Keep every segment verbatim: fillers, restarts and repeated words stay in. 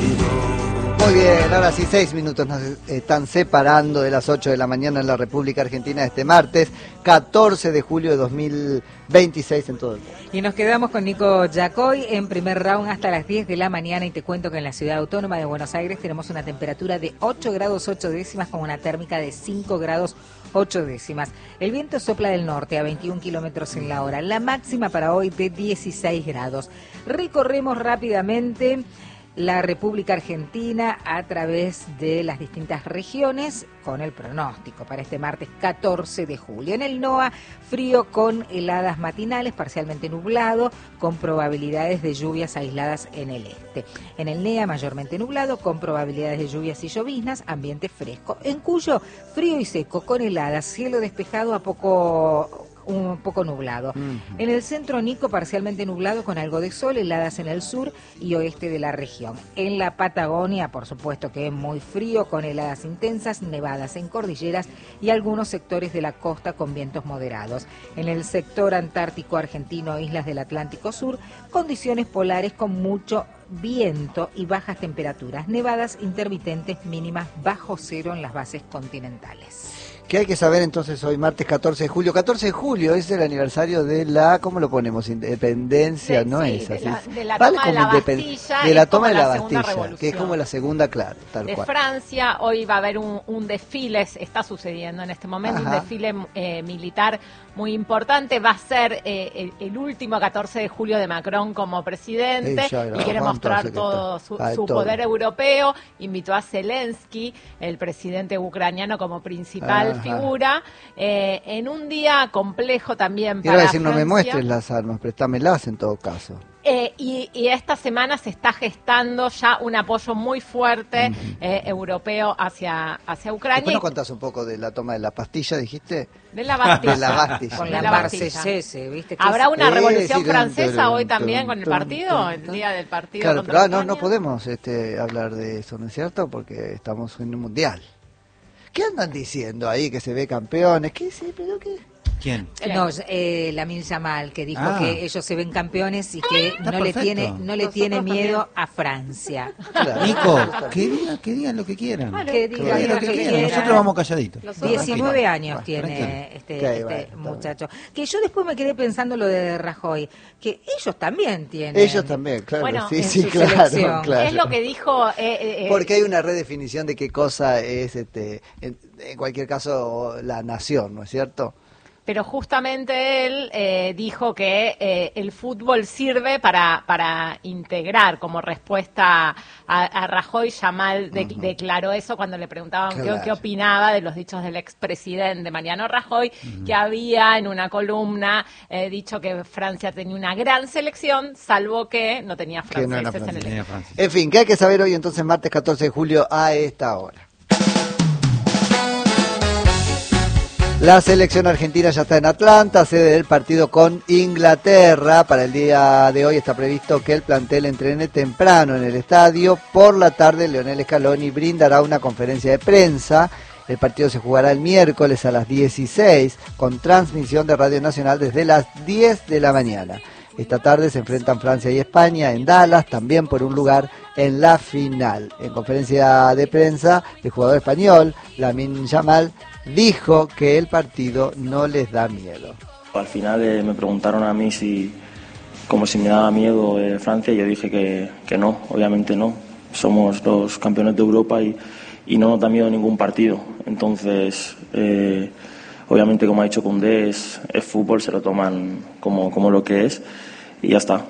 Muy bien, ahora sí, seis minutos nos están separando de las ocho de la mañana en la República Argentina este martes, catorce de julio de dos mil veintiséis en todo el mundo. Y nos quedamos con Nico Yacoy en primer round hasta las diez de la mañana y te cuento que en la ciudad autónoma de Buenos Aires tenemos una temperatura de ocho grados ocho décimas con una térmica de cinco grados ocho décimas. El viento sopla del norte a veintiún kilómetros en la hora, la máxima para hoy de dieciséis grados. Recorremos rápidamente la República Argentina a través de las distintas regiones con el pronóstico para este martes catorce de julio. En el NOA, frío con heladas matinales, parcialmente nublado, con probabilidades de lluvias aisladas en el este. En el NEA, mayormente nublado, con probabilidades de lluvias y lloviznas, ambiente fresco. En Cuyo, frío y seco, con heladas, cielo despejado a poco... un poco nublado. Uh-huh. En el centro, Nico, parcialmente nublado con algo de sol, heladas en el sur y oeste de la región. En la Patagonia, por supuesto que es muy frío, con heladas intensas, nevadas en cordilleras y algunos sectores de la costa con vientos moderados. En el sector antártico argentino, islas del Atlántico Sur, condiciones polares con mucho viento y bajas temperaturas, nevadas intermitentes mínimas bajo cero en las bases continentales. ¿Qué hay que saber entonces hoy, martes catorce de julio? catorce de julio es el aniversario de la, ¿cómo lo ponemos? Independencia, de, ¿no sí, es así? De la, de la vale toma de la Bastilla. De la toma de la, la Bastilla, que es como la segunda, claro, tal de cual. Francia, hoy va a haber un, un desfile, está sucediendo en este momento, Ajá. un desfile eh, militar muy importante. Va a ser eh, el, el último catorce de julio de Macron como presidente sí, y quiere mostrar todo su, ah, su todo. poder europeo. Invitó a Zelensky, el presidente ucraniano, como principal Ajá. figura. Eh, en un día complejo también Quiero para decir, Francia. No me muestres las armas, préstamelas en todo caso. Eh, y, y esta semana se está gestando ya un apoyo muy fuerte uh-huh. eh, europeo hacia, hacia Ucrania. ¿Después nos contás un poco de la toma de la pastilla, dijiste? De la Bastilla. De la Bastilla. Con la la Bastilla. ¿Viste? ¿Habrá una eh, revolución sí, francesa tum, tum, hoy también tum, con el tum, partido? tum, El tum. día del partido Claro, contra pero ah, España. no, no podemos este, hablar de eso, ¿no es cierto? Porque estamos en un mundial. ¿Qué andan diciendo ahí que se ve campeones? ¿Qué sí, pero qué? ¿Quién? No, eh, Lamine Yamal, que dijo ah. que ellos se ven campeones y que Está no le perfecto. tiene no le tiene miedo a Francia. Claro. Nico, que digan, que digan lo que quieran. Vale, que digan que lo lo que que quieran. quieran. Nosotros vamos calladitos. diecinueve años Va, tiene tranquilo. este, Okay, este bueno, muchacho. Que yo después me quedé pensando lo de Rajoy, que ellos también tienen. Ellos también, claro. Bueno, sí, en sí, su claro, selección. claro. Es lo que dijo... Eh, eh, Porque hay una redefinición de qué cosa es, este, en, en cualquier caso, la nación, ¿no es cierto? Pero justamente él eh, dijo que eh, el fútbol sirve para, para integrar como respuesta a, a Rajoy. Yamal de, uh-huh. declaró eso cuando le preguntaban claro. qué, qué opinaba de los dichos del expresidente Mariano Rajoy, uh-huh. que había en una columna eh, dicho que Francia tenía una gran selección, salvo que no tenía franceses no en el equipo. En fin, ¿qué hay que saber hoy entonces, martes catorce de julio a esta hora? La selección argentina ya está en Atlanta, sede del partido con Inglaterra. Para el día de hoy está previsto que el plantel entrene temprano en el estadio. Por la tarde, Lionel Scaloni brindará una conferencia de prensa. El partido se jugará el miércoles a las dieciséis, con transmisión de Radio Nacional desde las diez de la mañana. Esta tarde se enfrentan Francia y España en Dallas, también por un lugar en la final. En conferencia de prensa, el jugador español, Lamine Yamal, dijo que el partido no les da miedo. Al final eh, me preguntaron a mí si, como si me daba miedo eh, Francia, y yo dije que, que no, obviamente no. Somos los campeones de Europa y, y no nos da miedo ningún partido. Entonces, eh, obviamente, como ha dicho Koundé, es, es fútbol, se lo toman como, como lo que es y ya está.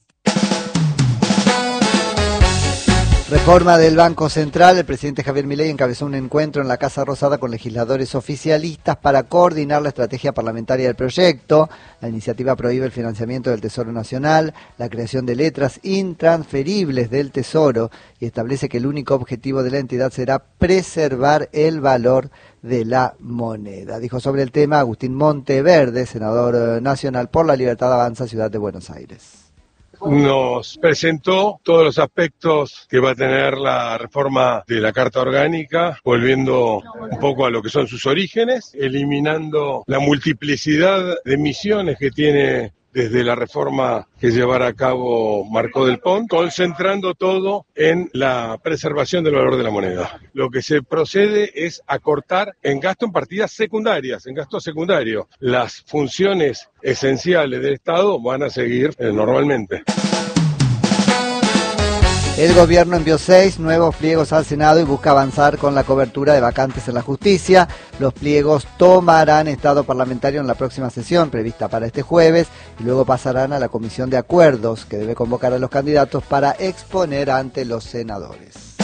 Reforma del Banco Central. El presidente Javier Milei encabezó un encuentro en la Casa Rosada con legisladores oficialistas para coordinar la estrategia parlamentaria del proyecto. La iniciativa prohíbe el financiamiento del Tesoro Nacional, la creación de letras intransferibles del Tesoro y establece que el único objetivo de la entidad será preservar el valor de la moneda. Dijo sobre el tema Agustín Monteverde, senador nacional por la Libertad Avanza, Ciudad de Buenos Aires. Nos presentó todos los aspectos que va a tener la reforma de la Carta Orgánica, volviendo un poco a lo que son sus orígenes, eliminando la multiplicidad de misiones que tiene desde la reforma que llevará a cabo Marco del Pont, concentrando todo en la preservación del valor de la moneda. Lo que se procede es a cortar en gasto en partidas secundarias, en gasto secundario. Las funciones esenciales del Estado van a seguir eh, normalmente. El gobierno envió seis nuevos pliegos al Senado y busca avanzar con la cobertura de vacantes en la justicia. Los pliegos tomarán estado parlamentario en la próxima sesión, prevista para este jueves, y luego pasarán a la Comisión de Acuerdos, que debe convocar a los candidatos para exponer ante los senadores.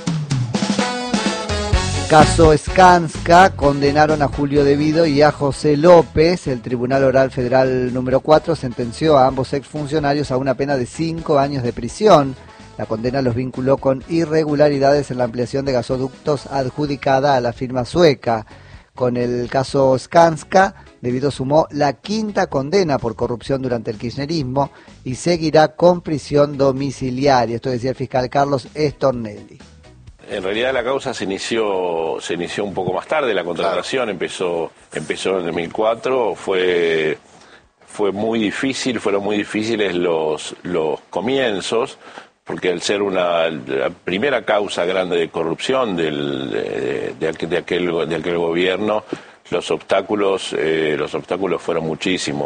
Caso Skanska, condenaron a Julio De Vido y a José López. El Tribunal Oral Federal número cuatro sentenció a ambos exfuncionarios a una pena de cinco años de prisión. La condena los vinculó con irregularidades en la ampliación de gasoductos adjudicada a la firma sueca. Con el caso Skanska, De Vido sumó la quinta condena por corrupción durante el kirchnerismo y seguirá con prisión domiciliaria. Esto decía el fiscal Carlos Stornelli. En realidad la causa se inició se inició un poco más tarde, la contratación empezó empezó en el dos mil cuatro, fue fue muy difícil, fueron muy difíciles los los comienzos, porque al ser una la primera causa grande de corrupción del, de, de, aquel, de, aquel, de aquel gobierno, los obstáculos eh, los obstáculos fueron muchísimos.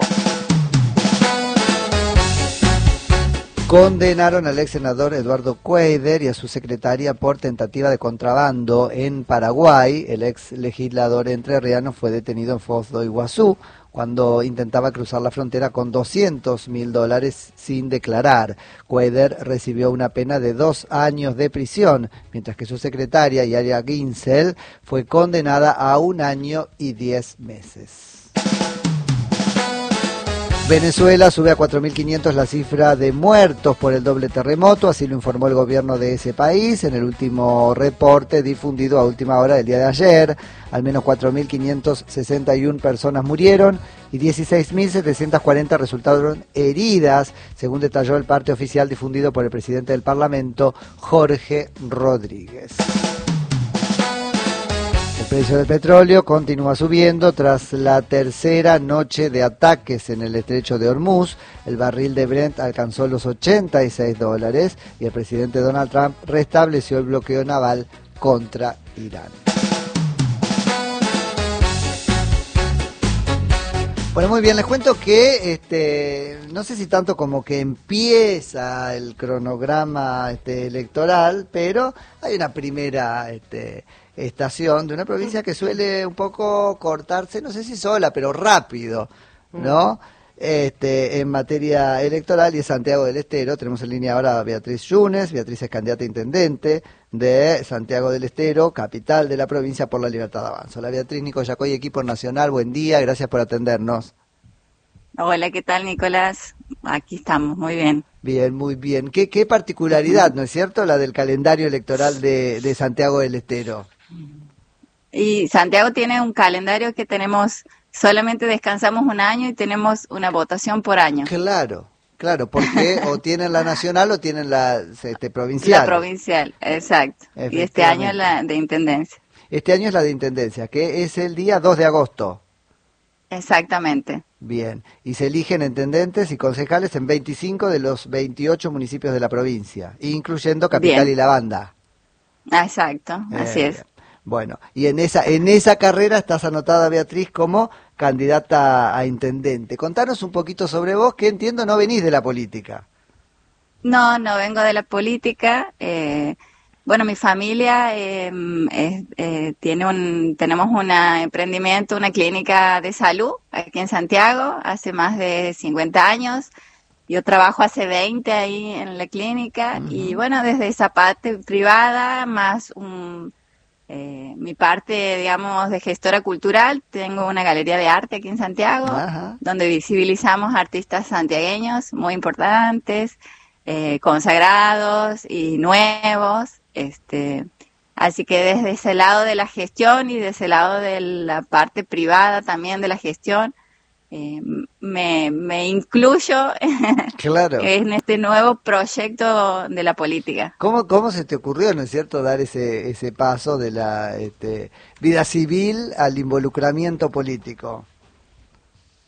Condenaron al ex senador Eduardo Cuader y a su secretaria por tentativa de contrabando en Paraguay. El ex legislador entrerriano fue detenido en Foz do Iguazú cuando intentaba cruzar la frontera con doscientos mil dólares sin declarar. Cuader recibió una pena de dos años de prisión, mientras que su secretaria, Yaria Ginsel, fue condenada a un año y diez meses. Venezuela sube a cuatro mil quinientos la cifra de muertos por el doble terremoto, así lo informó el gobierno de ese país en el último reporte difundido a última hora del día de ayer. Al menos cuatro mil quinientas sesenta y una personas murieron y dieciséis mil setecientas cuarenta resultaron heridas, según detalló el parte oficial difundido por el presidente del Parlamento, Jorge Rodríguez. El precio del petróleo continúa subiendo tras la tercera noche de ataques en el estrecho de Hormuz. El barril de Brent alcanzó los ochenta y seis dólares y el presidente Donald Trump restableció el bloqueo naval contra Irán. Bueno, muy bien, les cuento que este, no sé si tanto como que empieza el cronograma este, electoral, pero hay una primera este, estación de una provincia que suele un poco cortarse, no sé si sola, pero rápido, ¿no? Este, en materia electoral, y es Santiago del Estero. Tenemos en línea ahora a Beatriz Yunes. Beatriz es candidata a intendente de Santiago del Estero, capital de la provincia por la Libertad de Avanza. Hola Beatriz, Nico Yacoy, equipo nacional, buen día, gracias por atendernos. Hola, ¿qué tal Nicolás? Aquí estamos, muy bien. Bien, muy bien. ¿Qué, qué particularidad, no es cierto, la del calendario electoral de, de Santiago del Estero? Y Santiago tiene un calendario que tenemos, solamente descansamos un año y tenemos una votación por año. Claro, claro, porque o tienen la nacional o tienen la este, provincial. La provincial, exacto. Y este año es la de intendencia. Este año es la de intendencia, que es el día dos de agosto. Exactamente. Bien, y se eligen intendentes y concejales en veinticinco de los veintiocho municipios de la provincia, incluyendo Capital Bien. Y La Banda. Exacto, eh, así es. Bueno, y en esa en esa carrera estás anotada, Beatriz, como candidata a intendente. Contanos un poquito sobre vos, que entiendo no venís de la política. No, no vengo de la política. Eh, bueno, mi familia eh, eh, eh, tiene un tenemos un emprendimiento, una clínica de salud aquí en Santiago hace más de cincuenta años. Yo trabajo hace veinte ahí en la clínica. Uh-huh. Y bueno, desde esa parte privada más un Eh, mi parte, digamos, de gestora cultural, tengo una galería de arte aquí en Santiago, Ajá. donde visibilizamos artistas santiagueños muy importantes, eh, consagrados y nuevos, este, así que desde ese lado de la gestión y desde ese lado de la parte privada también de la gestión, Eh, me, me incluyo claro. en este nuevo proyecto de la política. ¿Cómo, cómo se te ocurrió, no es cierto, dar ese ese paso de la este, vida civil al involucramiento político?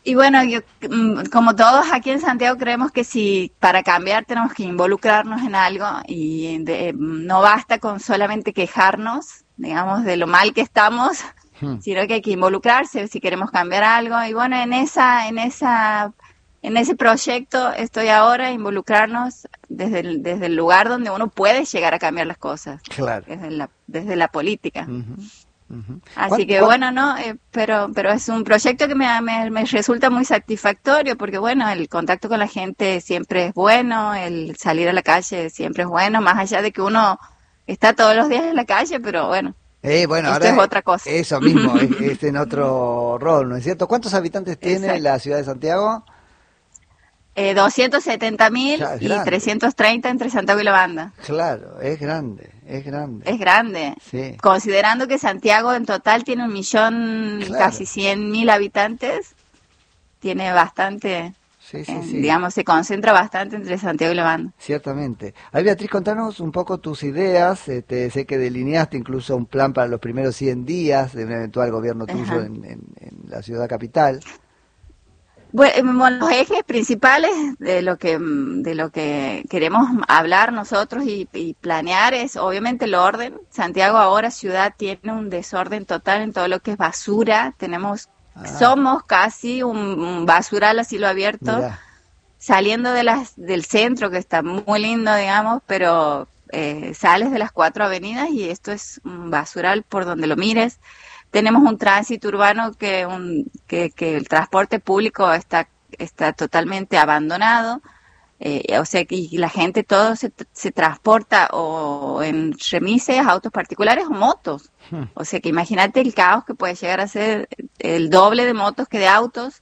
Y bueno, yo, como todos aquí en Santiago creemos que si para cambiar tenemos que involucrarnos en algo y de, no basta con solamente quejarnos, digamos, de lo mal que estamos, hmm. sino que hay que involucrarse si queremos cambiar algo. Y bueno, en esa, en esa, en ese proyecto estoy ahora, involucrarnos desde el, desde el lugar donde uno puede llegar a cambiar las cosas, claro. desde la, desde la política. Uh-huh. Uh-huh. Así que bueno, no, eh, pero pero es un proyecto que me, me, me resulta muy satisfactorio porque bueno, el contacto con la gente siempre es bueno, el salir a la calle siempre es bueno, más allá de que uno está todos los días en la calle, pero bueno, eh, bueno esto ahora es otra cosa. Eso mismo, es, es en otro rol, ¿no es cierto? ¿Cuántos habitantes tiene Exacto. la ciudad de Santiago? Eh, doscientos setenta mil y trescientos treinta entre Santiago y La Banda. Claro, es grande, es grande. Es grande, sí. Considerando que Santiago en total tiene un millón, claro. casi cien mil habitantes, tiene bastante, sí, sí, eh, sí. digamos, se concentra bastante entre Santiago y La Banda. Ciertamente. Ay, Beatriz, contanos un poco tus ideas, este, sé que delineaste incluso un plan para los primeros cien días de un eventual gobierno tuyo en, en, en la ciudad capital. Bueno, los ejes principales de lo que de lo que queremos hablar nosotros y, y planear es obviamente el orden. Santiago ahora ciudad tiene un desorden total en todo lo que es basura. Tenemos ah. somos casi un, un basural a cielo abierto, Mirá. saliendo de las del centro que está muy lindo, digamos, pero eh, sales de las cuatro avenidas y esto es un basural por donde lo mires. Tenemos un tránsito urbano que un que, que el transporte público está está totalmente abandonado, eh, o sea que y la gente todo se, se transporta o en remises, autos particulares o motos. Hmm. O sea que imagínate el caos que puede llegar a ser el doble de motos que de autos.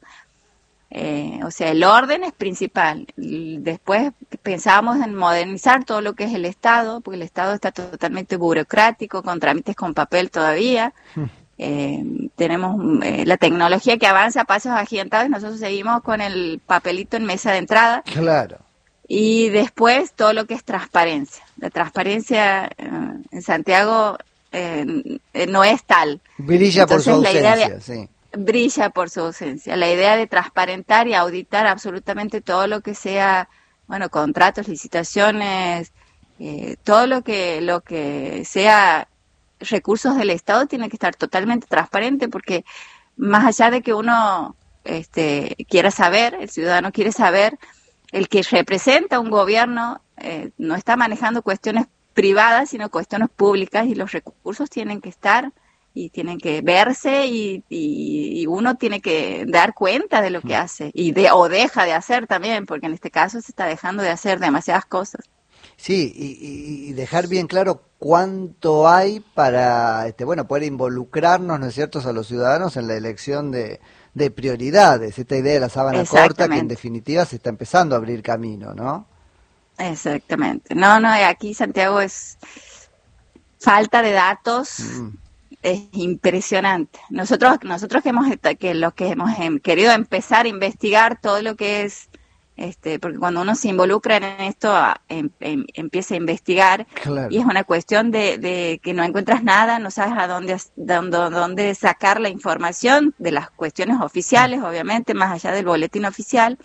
Eh, o sea, el orden es principal. Después pensábamos en modernizar todo lo que es el Estado, porque el Estado está totalmente burocrático, con trámites con papel todavía. Hmm. Eh, tenemos eh, la tecnología que avanza a pasos agigantados, nosotros seguimos con el papelito en mesa de entrada. Claro. Y después todo lo que es transparencia. La transparencia eh, en Santiago eh, no es tal. Brilla Entonces, por su ausencia, la idea de, sí. Brilla por su ausencia. La idea de transparentar y auditar absolutamente todo lo que sea, bueno, contratos, licitaciones, eh, todo lo que lo que sea recursos del Estado tiene que estar totalmente transparente, porque más allá de que uno este, quiera saber, el ciudadano quiere saber, el que representa un gobierno eh, no está manejando cuestiones privadas, sino cuestiones públicas, y los recursos tienen que estar y tienen que verse y, y, y uno tiene que dar cuenta de lo que hace y de o deja de hacer también, porque en este caso se está dejando de hacer demasiadas cosas. Sí, y, y dejar bien claro cuánto hay para, este, bueno, poder involucrarnos, ¿no es cierto?, a los ciudadanos en la elección de, de prioridades. Esta idea de la sábana corta, que en definitiva se está empezando a abrir camino, ¿no? Exactamente. No, no, aquí Santiago es falta de datos, mm. es impresionante. Nosotros, nosotros que hemos, que los que hemos querido empezar a investigar todo lo que es, Este, porque cuando uno se involucra en esto, em, em, empieza a investigar, claro. y es una cuestión de, de que no encuentras nada, no sabes a dónde, dónde, dónde sacar la información de las cuestiones oficiales, obviamente, más allá del boletín oficial,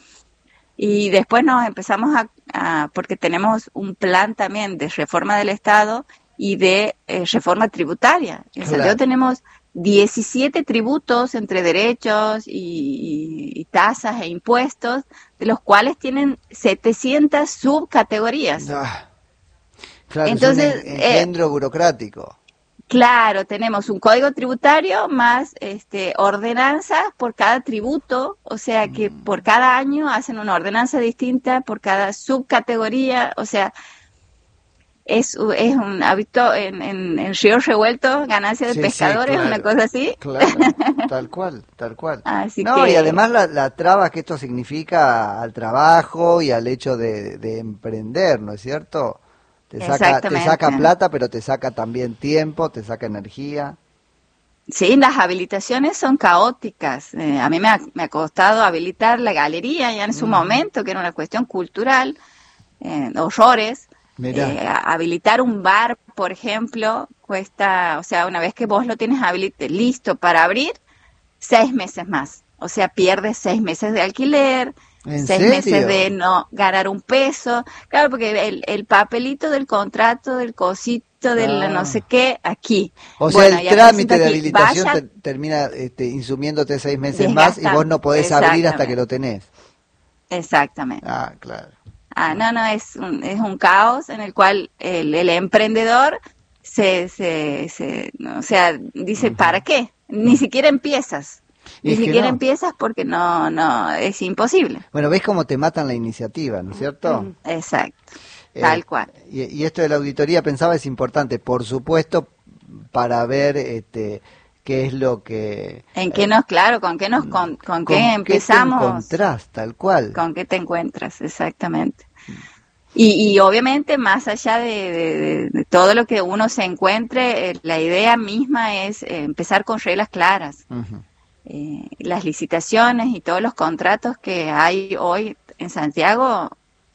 y después nos empezamos a, a porque tenemos un plan también de reforma del Estado y de eh, reforma tributaria. En claro. Santiago tenemos diecisiete tributos entre derechos y, y, y tasas e impuestos, de los cuales tienen setecientas subcategorías. Ah, claro, entonces, es un engendro eh, burocrático. Claro, tenemos un código tributario más este, ordenanzas por cada tributo, o sea que mm. por cada año hacen una ordenanza distinta por cada subcategoría, o sea, es, es un hábito en, en, en río revuelto, ganancia de sí, pescadores, sí, claro, una cosa así. Claro, tal cual, tal cual. Así no, que... y además la, la traba que esto significa al trabajo y al hecho de, de emprender, ¿no es cierto? Te saca, te saca plata, pero te saca también tiempo, te saca energía. Sí, las habilitaciones son caóticas. Eh, a mí me ha, me ha costado habilitar la galería ya en su mm. momento, que era una cuestión cultural, eh, horrores. Eh, habilitar un bar, por ejemplo, cuesta, o sea, una vez que vos lo tienes habilit- listo para abrir, seis meses más. O sea, pierdes seis meses de alquiler, ¿En seis serio? meses de no ganar un peso. Claro, porque el, el papelito del contrato, del cosito, del Ah. no sé qué, aquí. O sea, Bueno, el y trámite aparece de aquí, habilitación vaya- te- termina este, insumiéndote seis meses más y vos no podés abrir hasta que lo tenés. Exactamente. Ah, claro. Ah, no, no, es un, es un caos en el cual el, el emprendedor se, se, se, no, o sea, dice, Ujú. ¿para qué? Ni siquiera empiezas. Y Ni es que siquiera no. empiezas porque no, no, es imposible. Bueno, ¿ves cómo te matan la iniciativa, no es cierto? Exacto, Eh, tal cual. Y, y esto de la auditoría, pensaba, es importante, por supuesto, para ver este qué es lo que... ¿En qué nos, claro, con qué nos, con, con qué ¿Con empezamos? qué te encontrás, tal cual? ¿Con qué te encuentras? Exactamente. Y, y obviamente, más allá de, de- de- de todo lo que uno se encuentre, eh, la idea misma es eh, empezar con reglas claras. Ujú. Eh, las licitaciones y todos los contratos que hay hoy en Santiago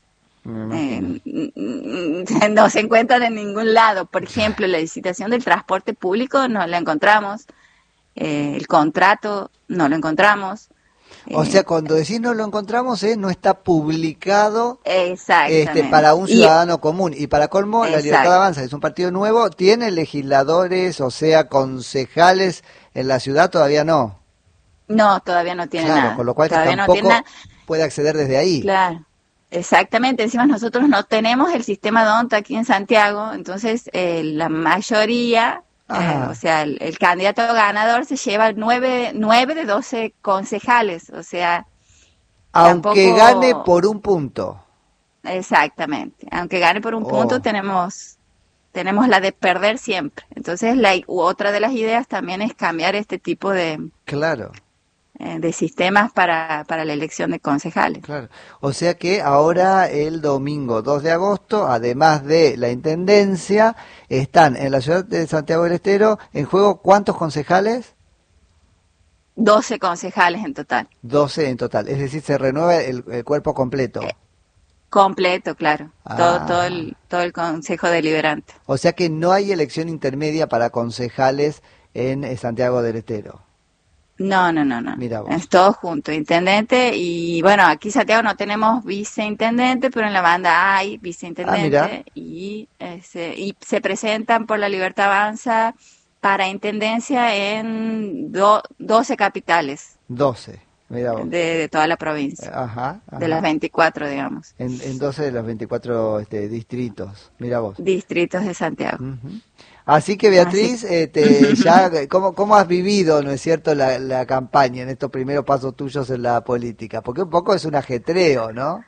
Me imagino. eh, n- n- no se encuentran en ningún lado. Por ejemplo, la licitación del transporte público no la encontramos, eh, el contrato no lo encontramos. O eh, sea, cuando decís no lo encontramos, eh, no está publicado Exactamente. este, para un Y- ciudadano común. Y para colmo, la Exacto. Libertad Avanza, que es un partido nuevo, tiene legisladores, o sea, concejales en la ciudad, todavía no. no, todavía no tiene Claro, nada. con lo cual Todavía no tampoco tiene nada. puede acceder desde ahí. Claro, exactamente. Encima nosotros no tenemos el sistema D O N T aquí en Santiago, entonces eh, la mayoría, eh, Ah. o sea, el, el candidato ganador se lleva nueve, nueve de doce concejales, o sea, Aunque tampoco- gane por un punto. exactamente. Aunque gane por un Oh. punto, tenemos tenemos la de perder siempre. Entonces, la, u otra de las ideas también es cambiar este tipo de, Claro, eh, de sistemas para, para la elección de concejales. claro. O sea que ahora el domingo dos de agosto, además de la Intendencia, están en la ciudad de Santiago del Estero en juego ¿cuántos concejales? doce concejales en total. doce en total. Es decir, se renueva el, el cuerpo completo. Completo, claro. Ah. Todo, todo el, todo el Consejo Deliberante. O sea que no hay elección intermedia para concejales en eh, Santiago del Estero. No, no, no, no. Mira vos. Es todo junto. Intendente y bueno, aquí en Santiago no tenemos viceintendente, pero en la banda hay Ah, viceintendente mira. y, ese, y se presentan por la Libertad Avanza para intendencia en do- doce capitales doce. Mira vos. de, de toda la provincia, Ajá, ajá. de las veinticuatro, digamos, En, en doce de los veinticuatro este, distritos. Mira vos. distritos de Santiago. Ujú. Así que Beatriz, este, ya, ¿cómo, ¿cómo has vivido, no es cierto, la, la campaña en estos primeros pasos tuyos en la política? Porque un poco es un ajetreo, ¿no?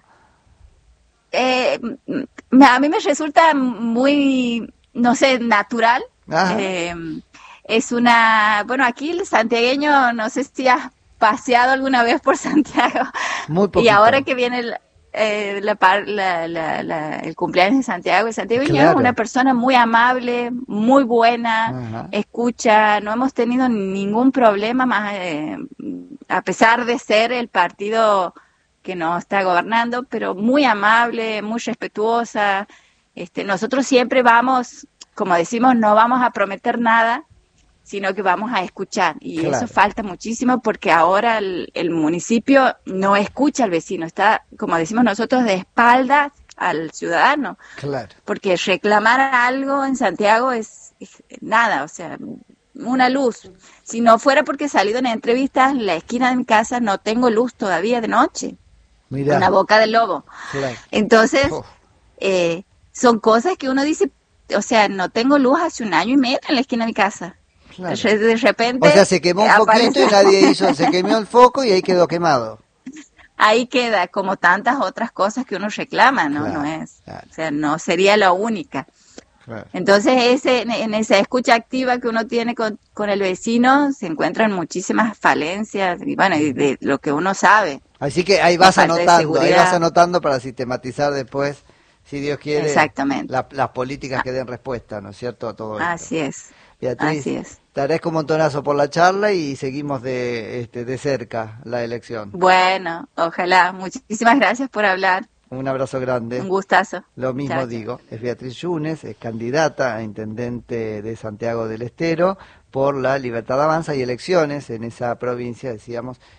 Eh, m- a mí me resulta muy, no sé, natural. Ajá. Eh, es una, bueno, aquí el santiagueño, no sé si has paseado alguna vez por Santiago. Muy poquito. Y ahora que viene el, eh, la par- la- la- la- el cumpleaños de Santiago, el santiagueño Claro. es una persona muy amable, muy buena, Ajá. escucha, no hemos tenido ningún problema más, eh, a pesar de ser el partido que nos está gobernando, pero muy amable, muy respetuosa. Este, nosotros siempre vamos, como decimos, no vamos a prometer nada, sino que vamos a escuchar. Y Claro. eso falta muchísimo porque ahora el, el municipio no escucha al vecino, está, como decimos nosotros, de espaldas al ciudadano. Claro. Porque reclamar algo en Santiago es, es nada, o sea, una luz. Si no fuera porque he salido en entrevistas, en la esquina de mi casa no tengo luz todavía de noche. Mira. Una boca del lobo. Claro. Entonces, Oh. eh, son cosas que uno dice, o sea, no tengo luz hace un año y medio en la esquina de mi casa. Claro. De de repente. O sea, se quemó un aparece- poquito y nadie hizo, se quemó el foco y ahí quedó quemado. Ahí queda, como tantas otras cosas que uno reclama, ¿no? Claro, no es. claro. O sea, no sería la única. Claro. Entonces, ese, en esa escucha activa que uno tiene con, con el vecino, se encuentran muchísimas falencias, y bueno, y de lo que uno sabe. Así que ahí vas La falta de anotando, ahí seguridad. vas anotando para sistematizar después, si Dios quiere, Exactamente. la- las políticas que den respuesta, ¿no es cierto?, a todo esto. Así es. Beatriz, Así es. te agradezco un montonazo por la charla y seguimos de, este, de cerca la elección. Bueno, ojalá. Muchísimas gracias por hablar. Un abrazo grande. Un gustazo. Lo mismo Chao, chao. digo, es Beatriz Yunes, es candidata a intendente de Santiago del Estero por la Libertad Avanza y elecciones en esa provincia, decíamos,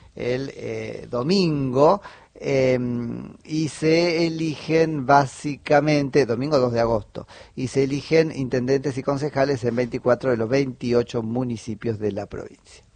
el eh, domingo. Eh, y se eligen básicamente, domingo dos de agosto, y se eligen intendentes y concejales en veinticuatro de los veintiocho municipios de la provincia.